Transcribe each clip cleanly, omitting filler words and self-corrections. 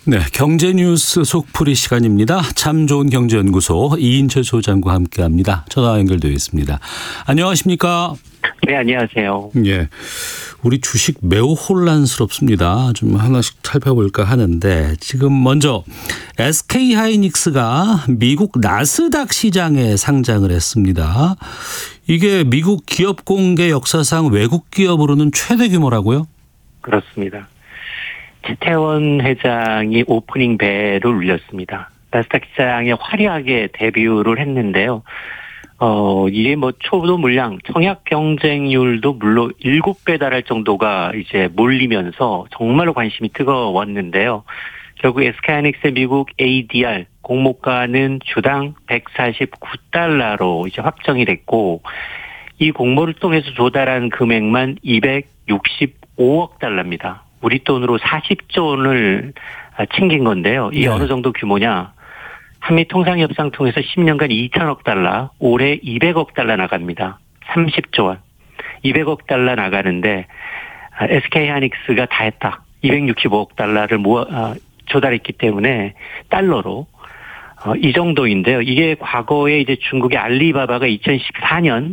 네, 경제뉴스 속풀이 시간입니다. 참 좋은 경제연구소 이인철 소장과 함께합니다. 전화 연결되어 있습니다. 안녕하십니까? 네, 안녕하세요. 예, 우리 주식 매우 혼란스럽습니다. 좀 하나씩 살펴볼까 하는데 지금 먼저 SK하이닉스가 미국 나스닥 시장에 상장을 했습니다. 이게 미국 기업 공개 역사상 외국 기업으로는 최대 규모라고요? 그렇습니다. 최태원 회장이 오프닝 배를 울렸습니다. 나스닥 시장에 화려하게 데뷔를 했는데요. 이게 초도 물량, 청약 경쟁률도 물론 7배 달할 정도가 이제 몰리면서 정말로 관심이 뜨거웠는데요. 결국 SK하이닉스의 미국 ADR 공모가는 주당 149달러로 이제 확정이 됐고, 이 공모를 통해서 조달한 금액만 265억 달러입니다. 우리 돈으로 40조 원을 챙긴 건데요. 이게 어느 정도 규모냐? 한미 통상협상 통해서 10년간 2천억 달러, 올해 200억 달러 나갑니다. 30조 원. 200억 달러 나가는데 SK하이닉스가 다 했다. 265억 달러를 조달했기 때문에 달러로 이 정도인데요. 이게 과거에 이제 중국의 알리바바가 2014년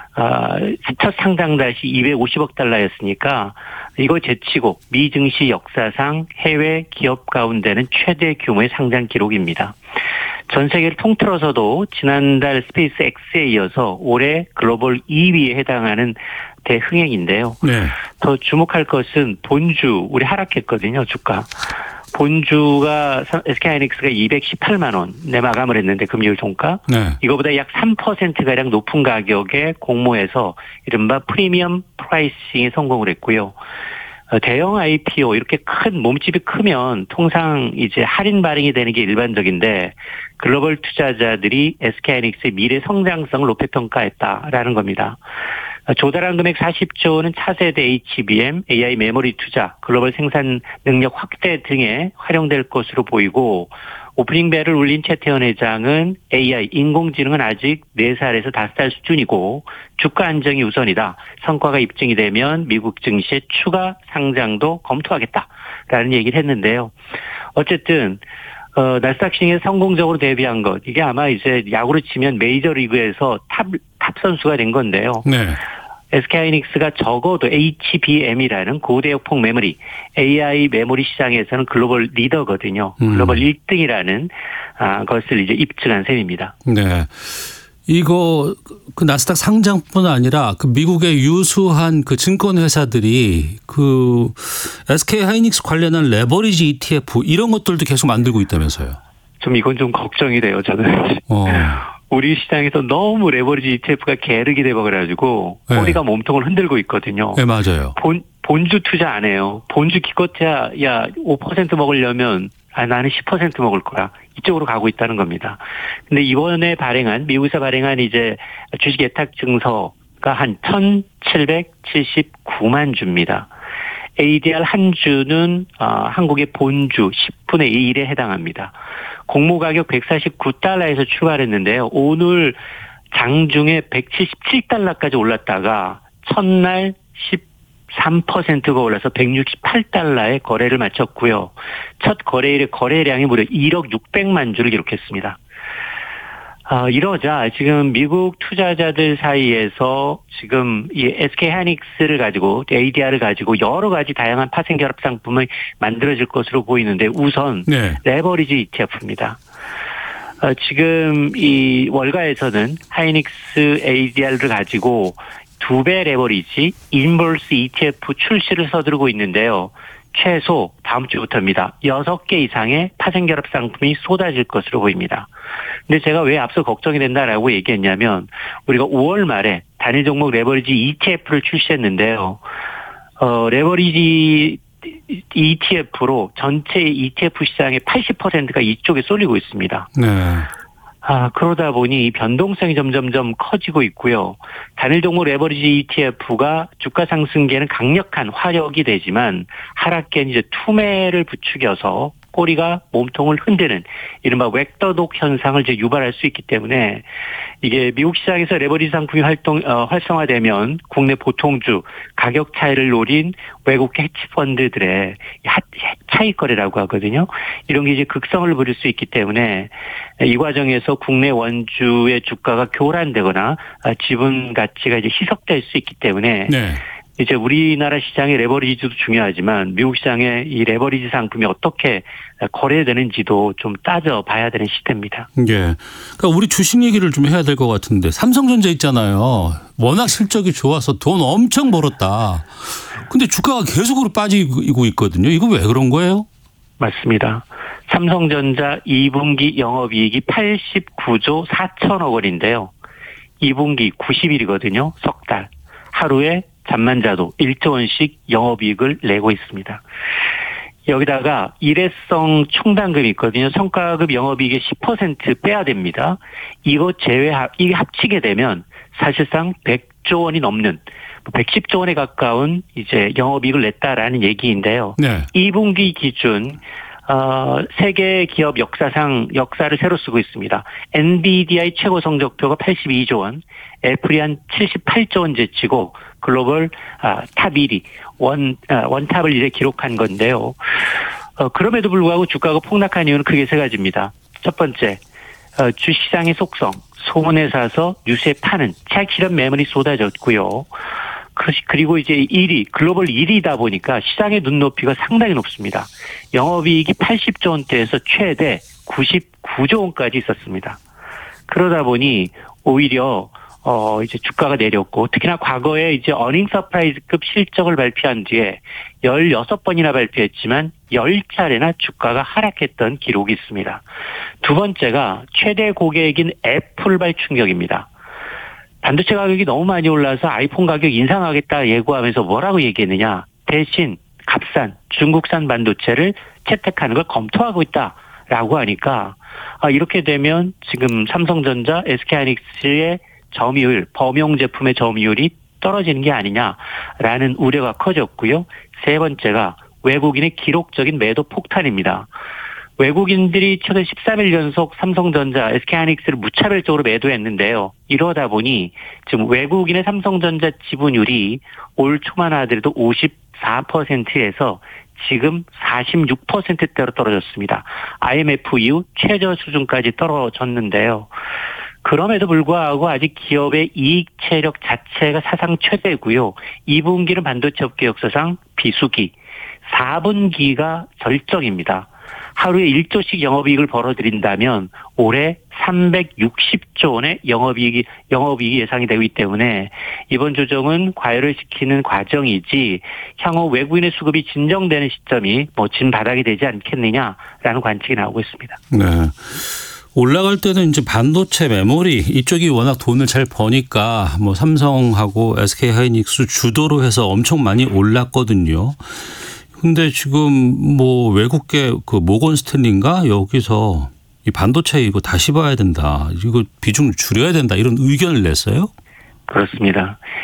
첫 상장 당시 250억 달러였으니까 이거 제치고 미 증시 역사상 해외 기업 가운데는 최대 규모의 상장 기록입니다. 전 세계를 통틀어서도 지난달 스페이스 X에 이어서 올해 글로벌 2위에 해당하는 대흥행인데요. 네. 더 주목할 것은 본주, 우리 하락했거든요, 주가. 본주가 SK하이닉스가 218만 원에 마감을 했는데 금요일 종가. 네. 이거보다 약 3%가량 높은 가격에 공모해서 이른바 프리미엄 프라이싱에 성공을 했고요. 대형 IPO 이렇게 큰 몸집이 크면 통상 이제 할인 발행이 되는 게 일반적인데 글로벌 투자자들이 SK하이닉스의 미래 성장성을 높이 평가했다라는 겁니다. 조달한 금액 40조 원은 차세대 HBM, AI 메모리 투자, 글로벌 생산 능력 확대 등에 활용될 것으로 보이고, 오프닝 벨을 울린 최태원 회장은 AI, 인공지능은 아직 4살에서 5살 수준이고 주가 안정이 우선이다. 성과가 입증이 되면 미국 증시의 추가 상장도 검토하겠다라는 얘기를 했는데요. 어쨌든 나스닥 시장에 성공적으로 데뷔한 것, 이게 아마 이제 야구로 치면 메이저리그에서 탑 선수가 된 건데요. 네. SK하이닉스가 적어도 HBM이라는 고대역폭 메모리, AI 메모리 시장에서는 글로벌 리더거든요. 글로벌 1등이라는 것을 이제 입증한 셈입니다. 네. 이거 그 나스닥 상장뿐 아니라 그 미국의 유수한 그 증권 회사들이 그 SK하이닉스 관련한 레버리지 ETF 이런 것들도 계속 만들고 있다면서요. 이건 좀 걱정이 돼요, 저는. 우리 시장에서 너무 레버리지 ETF가 계륵이 돼버려가지고 꼬리가 몸통을 흔들고 있거든요. 네, 맞아요. 본주 투자 안 해요. 본주 기껏해야 5% 먹으려면 나는 10% 먹을 거야. 이쪽으로 가고 있다는 겁니다. 근데 이번에 미국에서 발행한 이제 주식 예탁 증서가 한 1,779만 주입니다. ADR 한 주는 한국의 본주 10분의 1에 해당합니다. 공모 가격 149달러에서 출발을 했는데요. 오늘 장중에 177달러까지 올랐다가 첫날 13%가 올라서 168달러에 거래를 마쳤고요. 첫 거래일의 거래량이 무려 1억 600만 주를 기록했습니다. 이러자 지금 미국 투자자들 사이에서 지금 이 SK하이닉스를 가지고 ADR을 가지고 여러 가지 다양한 파생 결합 상품을 만들어질 것으로 보이는데 우선 레버리지 ETF입니다. 지금 이 월가에서는 하이닉스 ADR을 가지고 2배 레버리지 인버스 ETF 출시를 서두르고 있는데요. 최소 다음 주부터입니다. 6개 이상의 파생결합 상품이 쏟아질 것으로 보입니다. 근데 제가 왜 앞서 걱정이 된다라고 얘기했냐면 우리가 5월 말에 단일 종목 레버리지 ETF를 출시했는데요. 레버리지 ETF로 전체 ETF 시장의 80%가 이쪽에 쏠리고 있습니다. 네. 그러다 보니 변동성이 점점점 커지고 있고요. 단일 종목 레버리지 ETF가 주가 상승기에는 강력한 화력이 되지만 하락기에는 이제 투매를 부추겨서 꼬리가 몸통을 흔드는 이른바 웩더독 현상을 이제 유발할 수 있기 때문에 이게 미국 시장에서 레버리지 상품이 활성화되면 국내 보통주 가격 차이를 노린 외국 해치펀드들의 차익 거래라고 하거든요. 이런 게 이제 극성을 부릴 수 있기 때문에 이 과정에서 국내 원주의 주가가 교란되거나 지분 가치가 이제 희석될 수 있기 때문에 네. 이제 우리나라 시장의 레버리지도 중요하지만 미국 시장의 이 레버리지 상품이 어떻게 거래되는지도 좀 따져봐야 되는 시대입니다. 예. 그러니까 우리 주식 얘기를 좀 해야 될 것 같은데 삼성전자 있잖아요. 워낙 실적이 좋아서 돈 엄청 벌었다. 근데 주가가 계속으로 빠지고 있거든요. 이거 왜 그런 거예요? 맞습니다. 삼성전자 2분기 영업이익이 89조 4천억 원인데요. 2분기 90일이거든요. 석 달. 하루에 잠만 자도 1조 원씩 영업이익을 내고 있습니다. 여기다가 일회성 충당금이 있거든요. 성과급 영업이익의 10% 빼야 됩니다. 이거 이게 합치게 되면 사실상 100조 원이 넘는 110조 원에 가까운 이제 영업이익을 냈다라는 얘기인데요. 네. 2분기 기준 세계 기업 역사상 역사를 새로 쓰고 있습니다. NVIDIA 최고 성적표가 82조 원, 애플이 한 78조 원 제치고 글로벌 탑 1위 원탑을 이제 기록한 건데요. 그럼에도 불구하고 주가가 폭락한 이유는 크게 세 가지입니다. 첫 번째, 주시장의 속성, 소문에 사서 뉴스에 파는 차익 실현 매물이 쏟아졌고요. 그리고 이제 1위, 글로벌 1위다 보니까 시장의 눈높이가 상당히 높습니다. 영업이익이 80조 원대에서 최대 99조 원까지 있었습니다. 그러다 보니 오히려 이제 주가가 내렸고 특히나 과거에 이제 어닝 서프라이즈급 실적을 발표한 뒤에 16번이나 발표했지만 10차례나 주가가 하락했던 기록이 있습니다. 두 번째가 최대 고객인 애플발 충격입니다. 반도체 가격이 너무 많이 올라서 아이폰 가격 인상하겠다 예고하면서 뭐라고 얘기했느냐. 대신 값싼 중국산 반도체를 채택하는 걸 검토하고 있다라고 하니까 이렇게 되면 지금 삼성전자, SK하이닉스의 점유율, 범용 제품의 점유율이 떨어지는 게 아니냐라는 우려가 커졌고요. 세 번째가 외국인의 기록적인 매도 폭탄입니다. 외국인들이 최근 13일 연속 삼성전자, SK하이닉스를 무차별적으로 매도했는데요. 이러다 보니 지금 외국인의 삼성전자 지분율이 올 초만 하더라도 54%에서 지금 46%대로 떨어졌습니다. IMF 이후 최저 수준까지 떨어졌는데요. 그럼에도 불구하고 아직 기업의 이익 체력 자체가 사상 최대고요. 2분기는 반도체 업계 역사상 비수기, 4분기가 절정입니다. 하루에 1조씩 영업이익을 벌어들인다면 올해 360조 원의 영업이익이 예상이 되기 때문에 이번 조정은 과열을 시키는 과정이지 향후 외국인의 수급이 진정되는 시점이 진 바닥이 되지 않겠느냐라는 관측이 나오고 있습니다. 네. 올라갈 때는 이제 반도체 메모리 이쪽이 워낙 돈을 잘 버니까 삼성하고 SK하이닉스 주도로 해서 엄청 많이 올랐거든요. 근데 지금 외국계 그 모건 스탠리인가 여기서 이 반도체 이거 다시 봐야 된다. 이거 비중 줄여야 된다. 이런 의견을 냈어요? 그렇습니다.